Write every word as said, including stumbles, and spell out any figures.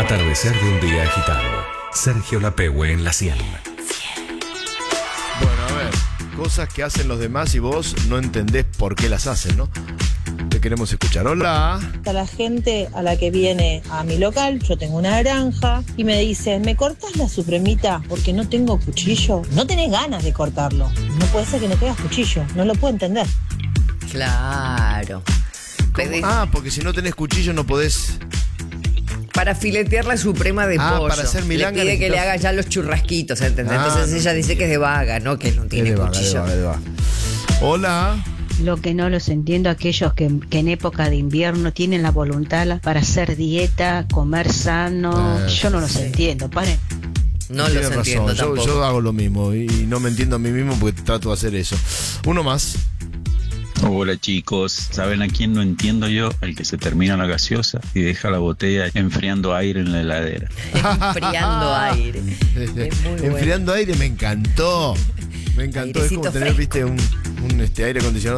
Atardecer de un día agitado. Sergio Lapehue en la cien. Bueno, a ver, cosas que hacen los demás y vos no entendés por qué las hacen, ¿no? Te queremos escuchar. Hola. A la gente a la que viene a mi local, yo tengo una granja, y me dice, ¿me cortas la supremita? Porque no tengo cuchillo. No tenés ganas de cortarlo. No puede ser que no tengas cuchillo. No lo puedo entender. Claro. Ah, porque si no tenés cuchillo no podés... Para filetear la suprema de ah, pollo. Para hacer milanga. Le pide necesitas... que le haga ya los churrasquitos, ¿entendés? Ah, Entonces ella dice que es de vaga, ¿no? Que no tiene de vaga, cuchillo. De vaga, de vaga. Hola. Lo que no los entiendo, aquellos que, que en época de invierno tienen la voluntad para hacer dieta, comer sano. Eh, yo no los sí. entiendo, paren. No los entiendo yo, tampoco. Yo hago lo mismo y no me entiendo a mí mismo porque trato de hacer eso. Uno más. Hola chicos, ¿saben a quién no entiendo yo? El que se termina la gaseosa y deja la botella enfriando aire en la heladera. Enfriando aire. Es muy enfriando bueno. aire me encantó. Me encantó. Airecito es como tener, fresco. viste, un, un este, aire acondicionado